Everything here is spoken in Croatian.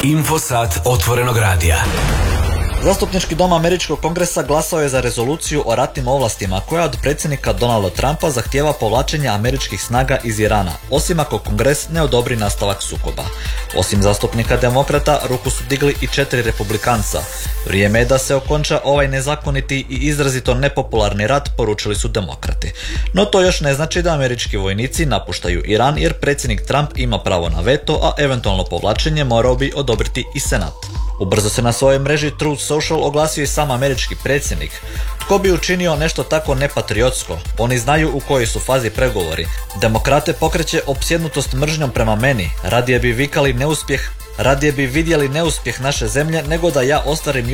Infosat otvorenog radija. Zastupnički dom Američkog kongresa glasao je za rezoluciju o ratnim ovlastima koja od predsjednika Donalda Trumpa zahtijeva povlačenje američkih snaga iz Irana, osim ako Kongres ne odobri nastavak sukoba. Osim zastupnika demokrata, ruku su digli i 4 republikanca. Vrijeme je da se okonča ovaj nezakoniti i izrazito nepopularni rat, poručili su demokrati. No to još ne znači da američki vojnici napuštaju Iran, jer predsjednik Trump ima pravo na veto, a eventualno povlačenje morao bi odobriti i Senat. Ubrzo se na svojoj mreži Truth Social oglasio i sam američki predsjednik. Tko bi učinio nešto tako nepatriotsko? Oni znaju u kojoj su fazi pregovori. Demokrate pokreće opsjednutost mržnjom prema meni. Radije bi vidjeli neuspjeh naše zemlje nego da ja ostvarim